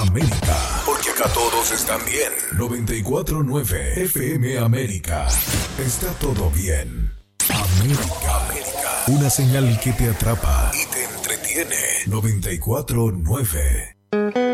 América, porque acá todos están bien. 94.9 FM América. Está todo bien. América, una señal que te atrapa y te entretiene. 94.9.